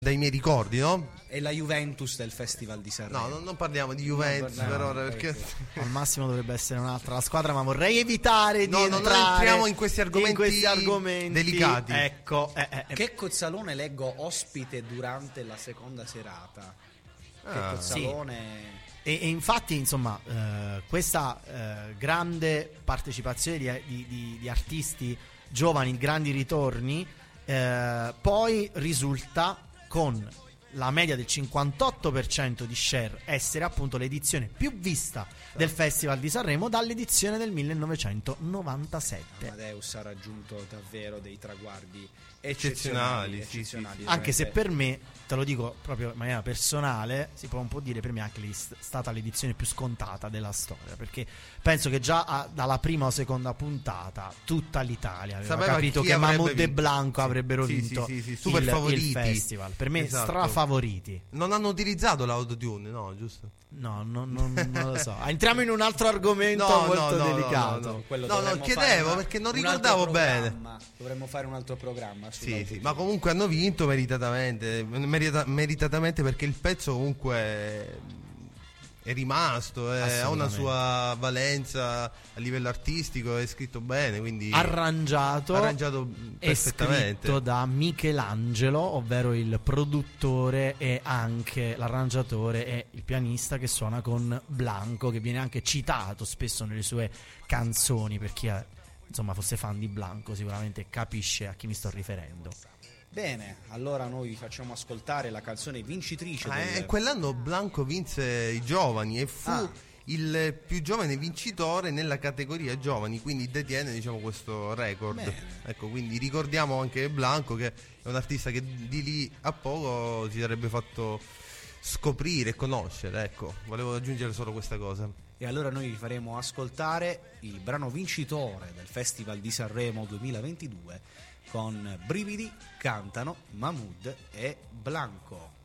dai miei ricordi, no? È la Juventus del Festival di Sanremo. No, non parliamo di Juventus per ora, perché al massimo dovrebbe essere un'altra la squadra, ma vorrei evitare di non entrare entriamo in questi argomenti delicati. Ecco, Che Cozzalone leggo ospite durante la seconda serata. Che Cozzalone... E infatti, insomma, questa grande partecipazione di artisti giovani, grandi ritorni, poi risulta con la media del 58% di share essere appunto l'edizione più vista del Festival di Sanremo dall'edizione del 1997. Amadeus ha raggiunto davvero dei traguardi eccezionali. Anche se per me, te lo dico proprio in maniera personale, si può un po' dire per me anche stata l'edizione più scontata della storia, perché penso che già dalla prima o seconda puntata tutta l'Italia aveva capito che Mahmood e Blanco avrebbero vinto super favoriti. Il festival. Per me strafavoriti. Non hanno utilizzato l'autotune, no, giusto? No, non lo so. Entriamo in un altro argomento molto delicato. No, chiedevo perché non ricordavo bene. Dovremmo fare un altro programma. Sì, ma comunque hanno vinto meritatamente perché il pezzo comunque è rimasto, ha una sua valenza a livello artistico, è scritto bene, quindi arrangiato perfettamente. È scritto da Michelangelo, ovvero il produttore e anche l'arrangiatore e il pianista che suona con Blanco, che viene anche citato spesso nelle sue canzoni. Per chi insomma fosse fan di Blanco sicuramente capisce a chi mi sto riferendo. Bene, allora noi vi facciamo ascoltare la canzone vincitrice quell'anno Blanco vinse i giovani e fu il più giovane vincitore nella categoria giovani, quindi detiene, diciamo, questo record. Bene. Ecco, quindi ricordiamo anche Blanco, che è un artista che di lì a poco si sarebbe fatto scoprire e conoscere. Ecco, volevo aggiungere solo questa cosa. E allora noi vi faremo ascoltare il brano vincitore del Festival di Sanremo 2022. Con Brividi cantano Mahmood e Blanco.